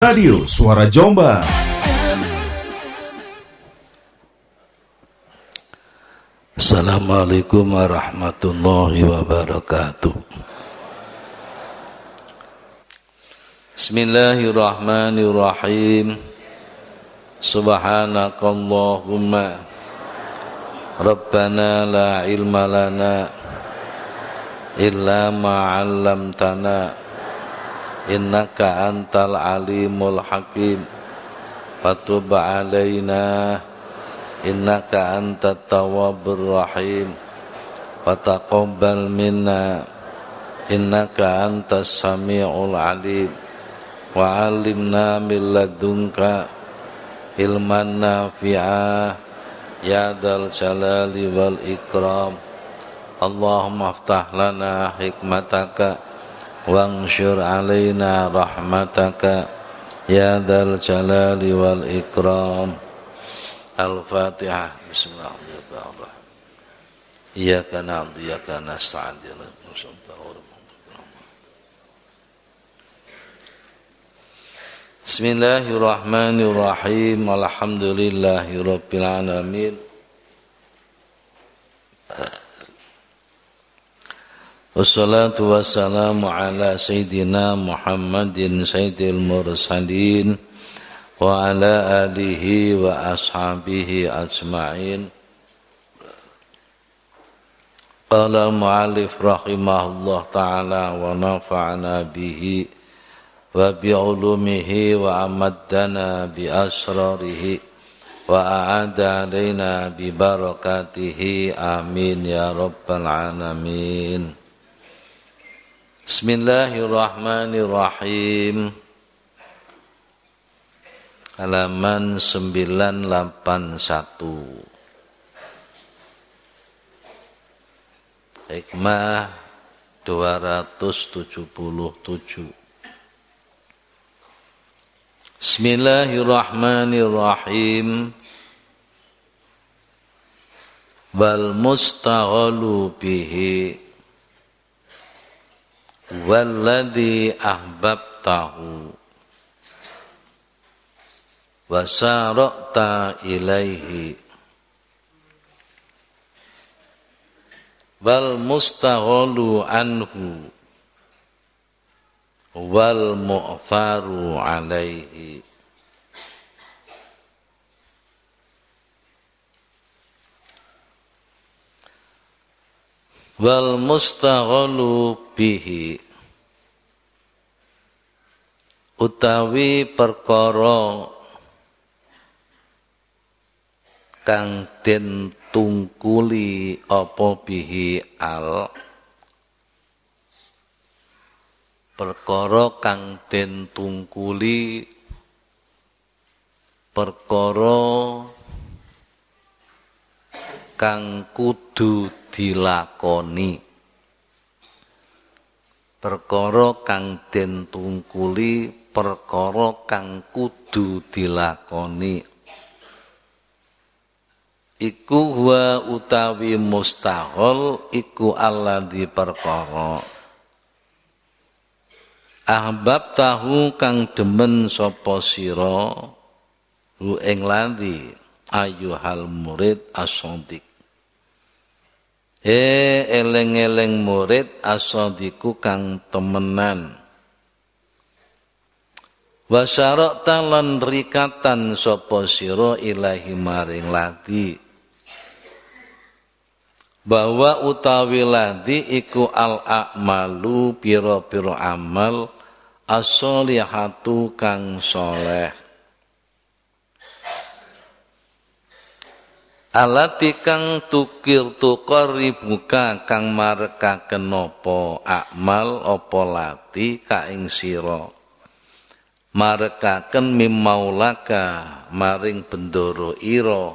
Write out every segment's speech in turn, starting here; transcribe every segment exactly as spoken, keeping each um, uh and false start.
Radio Suara Jombang. Assalamualaikum warahmatullahi wabarakatuh. Bismillahirrahmanirrahim. Subhanakallahumma Rabbana la ilma lana illa ma 'allamtana innaka antal alimul hakim. Fatub 'alaina innaka antat tawwabur rahim. Fataqabbal minna innaka antas samiul alim. Wa 'allimna min ladunka ilman nafi'a ya dzal jalali wal ikram. Allahumma aftah lana hikmataka wanshur alaina rahmataka ya dzal jalali wal ikram. Al-Fatihah. Bismillahirrahmanirrahim. Iyyaka na'budu wa iyyaka nasta'in. Bismillahirrahmanirrahim. Alhamdulillahirabbil alamin. Wassalatu wassalamu ala sayyidina Muhammadin sayyidil mursalin wa ala alihi wa ashabihi ajma'in. Qala al-mu'allif rahimahullah ta'ala wa nafa'ana bihi wa bi'ulumihi wa amaddana bi asrarihi wa a'ada alaina bi barakatihi amin ya rabbal alamin. Bismillahirrahmanirrahim. Halaman sembilan delapan satu. Hikmah dua ratus tujuh puluh tujuh. Bismillahirrahmanirrahim. Wal mustaghalu bihi walladhi ahbabtahu wasara'ta ilaihi wal mustaghalu anhu wal mu'faru alaihi. Wal mustaghalu bihi utawi perkara kang den tungkuli apa bihi al, perkara kang den tungkuli perkara kang kudu dilakoni, perkara kang den tungkuli perkara kang kudu dilakoni. Iku wa utawi mustaghol iku alladzi perkara ahbab tahu kang demen sapa sira hu ing ladzi ayyuhal murid as-shadiq. He eleng-eleng murid as-shadiqu kang temenan. Wa syara'ta lan rikatan sapa sira ilahi maring ladzi bahwa utawi ladzi iku al-a'malu pira-pira amal as-sholihatu kang saleh alati kang tukir tukari buka kang marekaken apa amal apa lati ka ing sira marekaken mimaulaka maring bendoro ira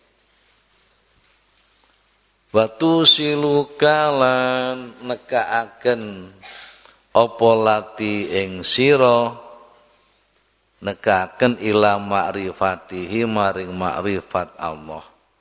watu silukalan nekaaken apa lati ing sira nekaaken ila ma'rifatihi maring ma'rifat Allah.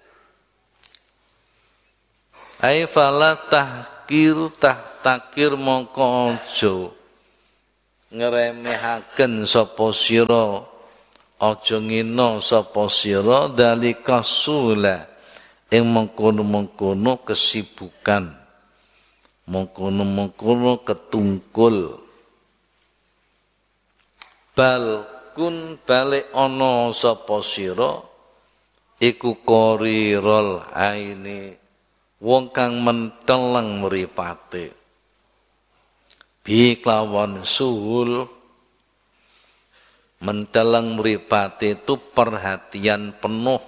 Ai fala tahkir tah takir mongko aja ngremehaken sapa sira aja ngina sapa sira dalika sula ing mengkono-mengkono kesibukan mengkono-mengkono ketungkul bal kun balik ana sapa sira iku qarirul aini wong kang menteleng mripate bi kelawan suhul menteleng mripate itu perhatian penuh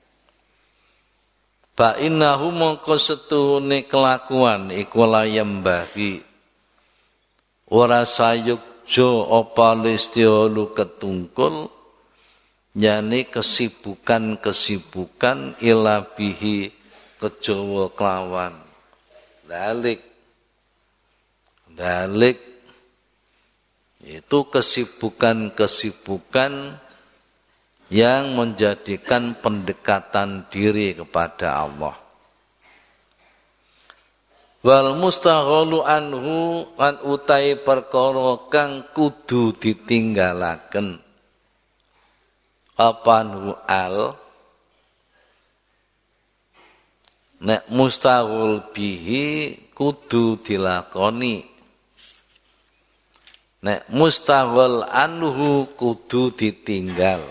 fa innahu mongko setuhune kelakuan iku layem bagi ora sayukjo apa listiolu ketungkul yani kesibukan-kesibukan ila bihi kejawa kelawan dalik dalik itu kesibukan-kesibukan yang menjadikan pendekatan diri kepada Allah. Wal mustaghalu anhu an utai perkara kang kudu ditinggalaken apanhu al nek mustaghul bihi kudu dilakoni nek mustaghul anhu kudu ditinggal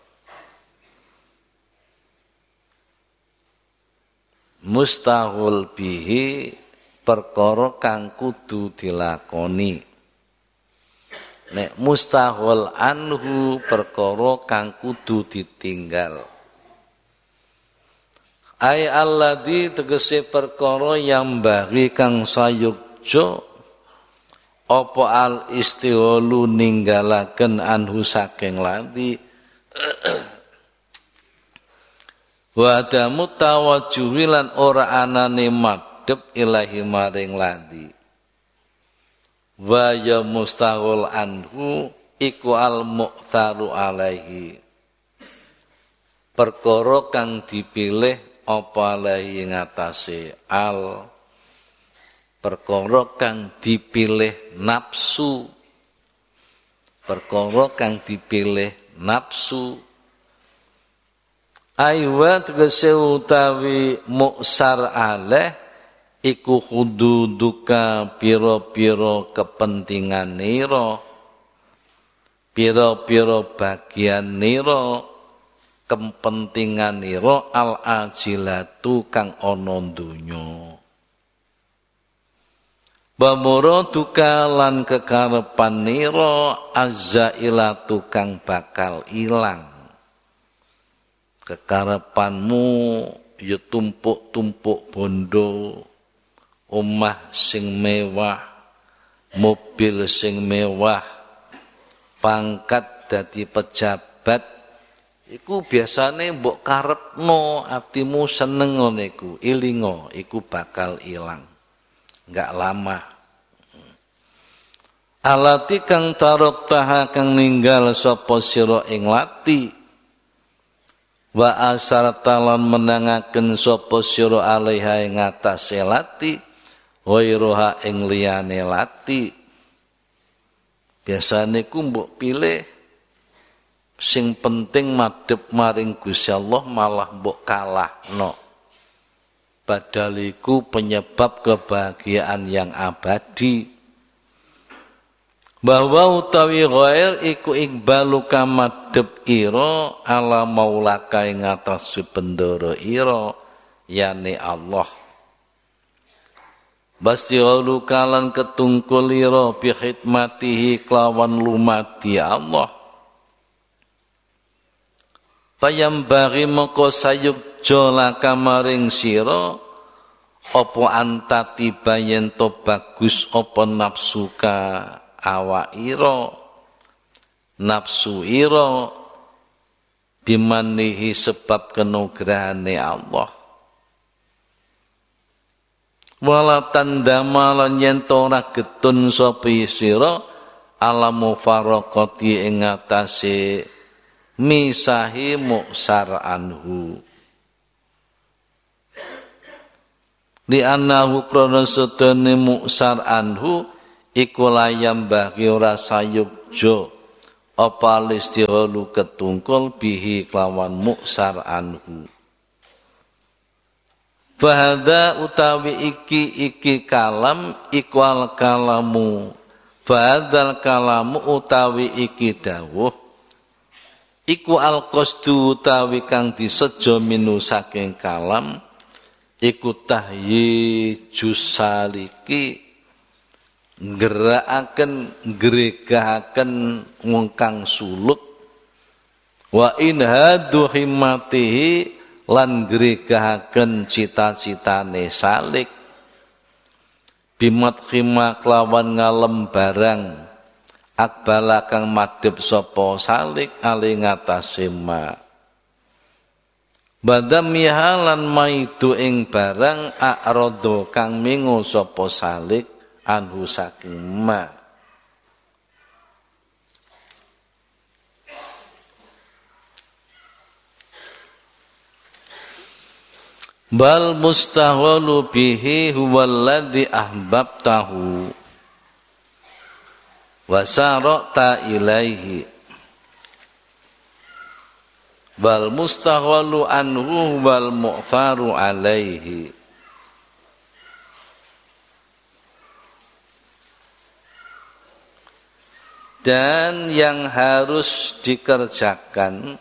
mustaghul bihi perkara kang kudu dilakoni nek mustaghul anhu perkara kang kudu ditinggal ai alladzi tegese perkara yang bagi kang sayukjo apa al istigholu ninggalaken anhu saking ladi wa adamu tawajjuhi lan ora anane madhep ilahi maring ladi wa ya mustaghul anhu iku al mu'tharu alaihi perkara kang dipilih apa alaihi ngatasé al perkara kang dipilih nafsu perkara kang dipilih nafsu aywa tegese utawi muksar aleh iku hududuka pira-pira kepentingan nira pira-pira bagian nira kepentingan nira al ajilatu kang ana donya bamuraduka lan kekarepan nira azzailatu kang bakal ilang kekarepanmu ya tumpuk-tumpuk bondo omah sing mewah mobil sing mewah pangkat dadi pejabat iku biasane mbok karepno atimu seneng ngono iku ilinga iku bakal ilang enggak lama alati kang tarok taha kang ninggal sapa sira ing lati wa asartalan menangaken sapa sira alaiha ing atase lati ghairuha ing liyane lati biasane ku mbok pilih sing penting madhep maring Gusti Allah malah mbok kalahno padahal iku penyebab kebahagiaan yang abadi bahwa utawi ghair iku ikbalu kamadhep ira ala maulaka ing atas bendoro ira yani Allah basti kalan ketungkul ira bi khidmatihi kelawan lumati Allah payambari moko sayukjo laka maring sira apa antati bayen to bagus apa nafsuka awak ira nafsu ira bimanihi sebab kenugrahane Allah wala tandama lan yen to ora getun sapa sira ala mufaraqati ing atase misahi muksar anhu li annahu krana sedene muksar anhu iku layam bagi ora sayukjo apa listihalu ketungkul bihi kelawan muksar anhu. Fahadha utawi iki iki kalam iku al kalamu. Fahadhal kalamu utawi iki dawuh iku al qasdu utawi kang disejo minu saking kalam iku tahyijus saliki ngerakaken ngregahaken wong kang suluk wa inhadu himmatihi lan ngregahaken cita-citane salik bimat khima kelawan ngalem barang akbala kang madhep sapa salik ali ngatasé ma badam mihalan maidu ing barang arodo kang mingo sapa salik anhu saking ma bal mustahwalu bihi huwallazi ahbabtahu wa sarata ilaihi bal mustahwalu anhu wal mu'faru alaihi. Dan yang harus dikerjakan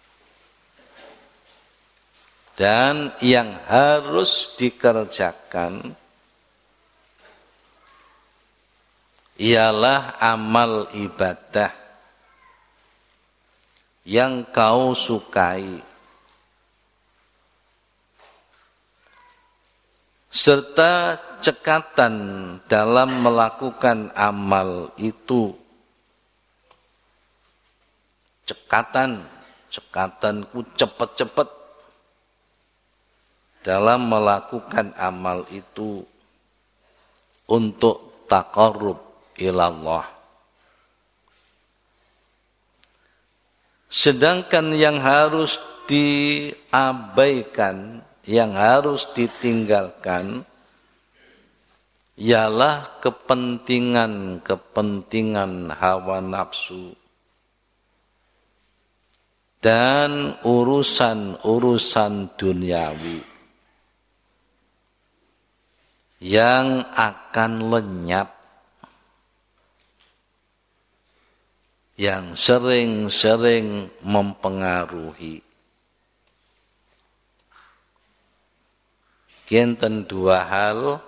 dan yang harus dikerjakan ialah amal ibadah yang kau sukai serta cekatan dalam melakukan amal itu. Cekatan, cekatanku cepet-cepet dalam melakukan amal itu untuk taqarrub ilallah. Sedangkan yang harus diabaikan, yang harus ditinggalkan ialah kepentingan-kepentingan hawa nafsu dan urusan-urusan duniawi yang akan lenyap, yang sering-sering mempengaruhi. Kinten dua hal,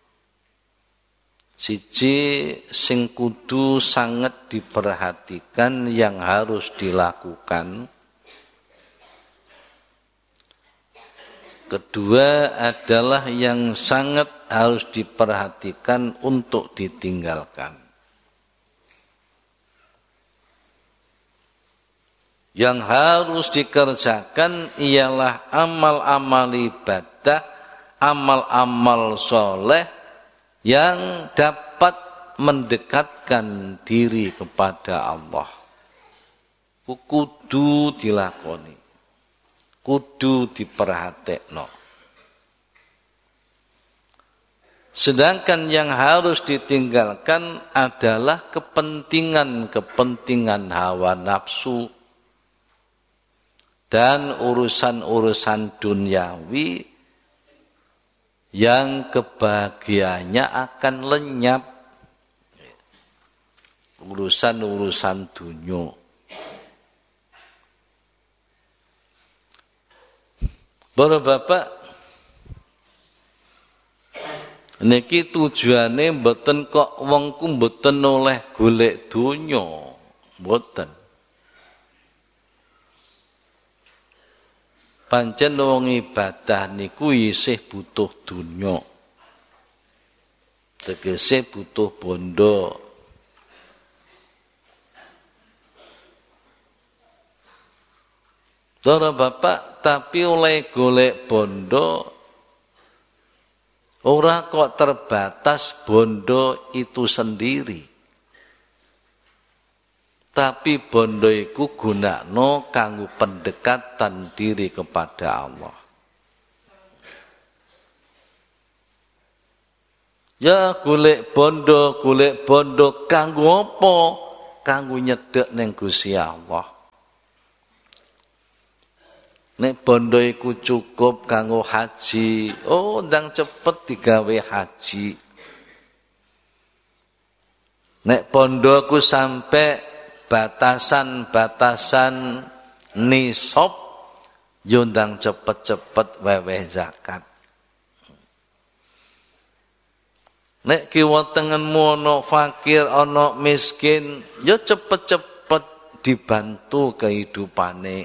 siji sing kudu sangat diperhatikan yang harus dilakukan. Kedua adalah yang sangat harus diperhatikan untuk ditinggalkan. Yang harus dikerjakan ialah amal-amal ibadah, amal-amal soleh yang dapat mendekatkan diri kepada Allah. Kudu dilakoni, kudu diperhatekno. Sedangkan yang harus ditinggalkan adalah kepentingan-kepentingan hawa nafsu dan urusan-urusan duniawi yang kebahagiaannya akan lenyap. Urusan-urusan dunia. Para bapak, niki tujuane mboten kok wong ku mboten oleh golek donya, mboten. Pancen wong ibadah niku isih butuh donya. Tegese butuh bondo. Cara bapak, tapi oleh golek bondo ora kok terbatas bondo itu sendiri. Tapi bondo iku gunakno kanggo pendekatan diri kepada Allah. Ya golek bondo, golek bondo kanggo apa? Kanggo nyedhek ning Gusti Allah. Nek bondo iku cukup kanggo haji, oh ndang cepet digawe haji. Nek bondo ku sampai batasan-batasan nisab, yo ndang cepet-cepet weweh zakat. Nek kiwa tengenmu ana fakir, ana miskin, yo cepet-cepet dibantu kehidupane.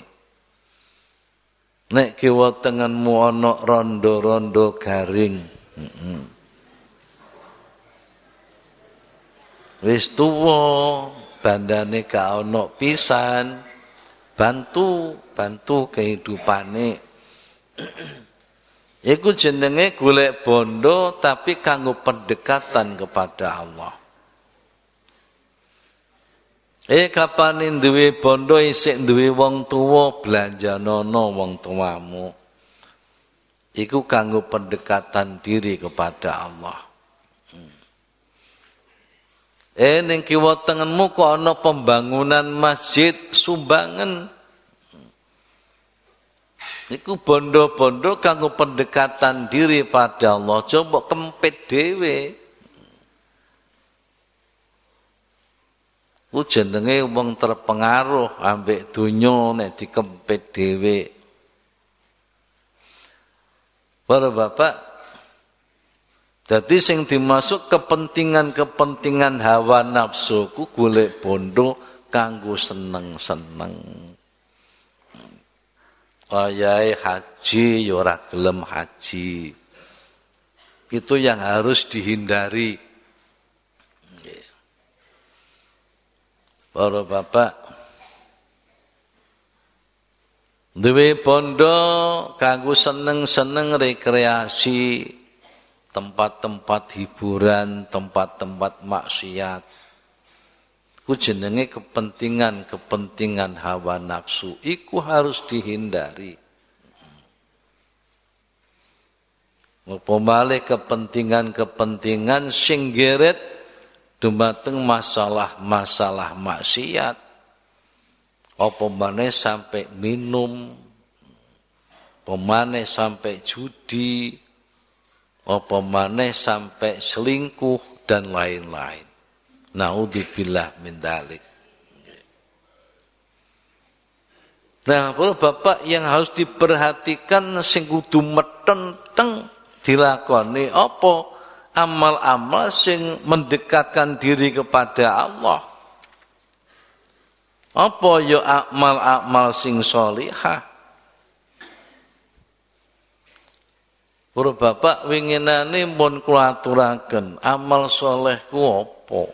Nek kiwa tengenmu ana rondo-rondo garing, heeh. Wis tuwa, bandane gak ana pisan, bantu, bantu kehidupane. Iku jenenge golek bondo tapi kanggo pendekatan kepada Allah. Eh kapan duwe bondo isik duwe wong tuwa belanjanono wong tuamu. Iku kanggo pendekatan diri kepada Allah. Eh ning kiwa tengenmu kok ana pembangunan masjid sumbangan. Iku bondo-bondo kanggo pendekatan diri pada Allah. Coba kempit dhewe. Ku jenenge wong terpengaruh ambek donya nek dikempit dhewe. Para bapak, jadi sing dimasuk kepentingan-kepentingan hawa nafsu ku golek bondo kanggo seneng-seneng. Ayahe haji ya ora gelem haji. Itu yang harus dihindari. Para bapak, duwe bondo kanggo seneng-seneng rekreasi, tempat-tempat hiburan, tempat-tempat maksiat. Ku jenenge kepentingan-kepentingan hawa nafsu, iku harus dihindari. Apa malih kepentingan-kepentingan sing geret dumateng masalah-masalah maksiat. Apa maneh sampai minum, apa maneh sampai judi, apa maneh sampai selingkuh dan lain-lain. Naudzubillah min dzalik. Nah, para bapak yang harus diperhatikan sing kudu metenteng dilakoni apa? Amal-amal sing mendekatkan diri kepada Allah. Apa ya amal-amal sing sholihah? Para bapak winginane pun kula aturaken, amal soleh ku apa?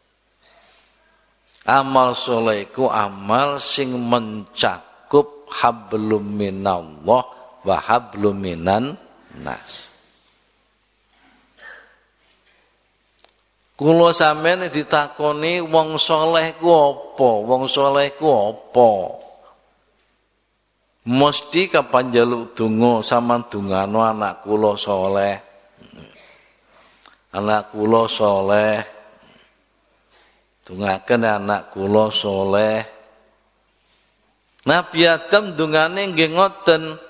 Amal soleh ku amal sing mencakup hablum minallah wa hablum minan nas. Kula sampeyan ditakoni wong soleh ku apa? Wong soleh ku apa? Mesti kapan njaluk donga sampean dongano anak kula soleh. Anak kula soleh. Dongaken anak kula soleh. Nabi Adam dongane nggih ngoten.